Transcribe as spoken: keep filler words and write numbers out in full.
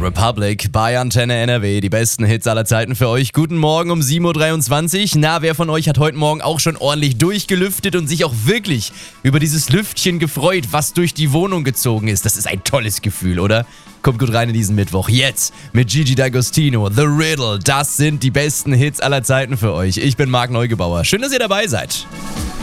Republic bei Antenne N R W, die besten Hits aller Zeiten für euch. Guten Morgen um sieben Uhr dreiundzwanzig. Na, wer von euch hat heute Morgen auch schon ordentlich durchgelüftet und sich auch wirklich über dieses Lüftchen gefreut, was durch die Wohnung gezogen ist? Das ist ein tolles Gefühl, oder? Kommt gut rein in diesen Mittwoch. Jetzt mit Gigi D'Agostino, The Riddle. Das sind die besten Hits aller Zeiten für euch. Ich bin Marc Neugebauer. Schön, dass ihr dabei seid.